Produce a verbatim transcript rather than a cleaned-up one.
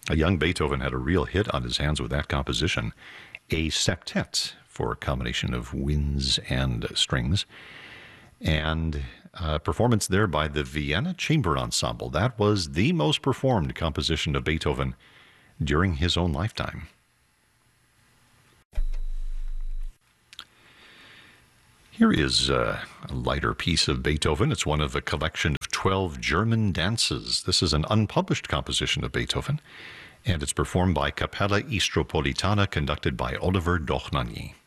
A young Beethoven had a real hit on his hands with that composition, a septet for a combination of winds and strings, and a performance there by the Vienna Chamber Ensemble. That was the most performed composition of Beethoven during his own lifetime. Here is a lighter piece of Beethoven. It's one of a collection of twelve German dances. This is an unpublished composition of Beethoven, and it's performed by Capella Istropolitana, conducted by Oliver Dochnani.